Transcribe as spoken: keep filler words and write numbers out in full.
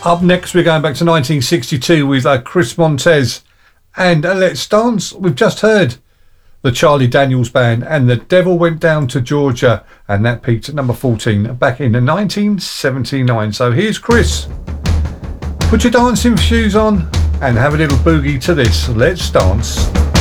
Up next, we're going back to nineteen sixty-two with uh, Chris Montez and uh, Let's Dance. We've just heard the Charlie Daniels Band and The Devil Went Down to Georgia, and that peaked at number fourteen back in nineteen seventy-nine. So here's Chris. Put your dancing shoes on and have a little boogie to this. Let's dance.